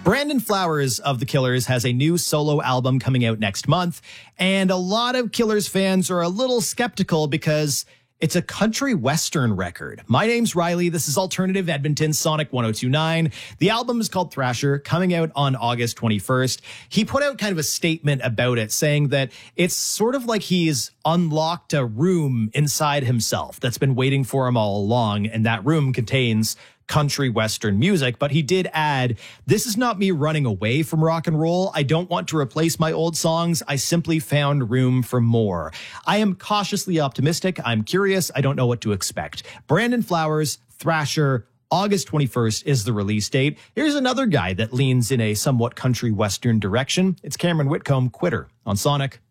Brandon Flowers of The Killers has a new solo album coming out next month, and a lot of Killers fans are a little skeptical because it's a country western record. My name's Riley. This is Alternative Edmonton Sonic 102.9. The album is called Thrasher, coming out on August 21st. He put out kind of a statement about it, saying that it's sort of like he's unlocked a room inside himself that's been waiting for him all along, and that room contains country western music. But he did add, this is not me running away from rock and roll. I don't want to replace my old songs. I simply found room for more. I am cautiously optimistic. I'm curious. I don't know what to expect. Brandon Flowers, Thrasher, August 21st is the release date. Here's another guy that leans in a somewhat country western direction. It's Cameron Whitcomb, Quitter, on Sonic.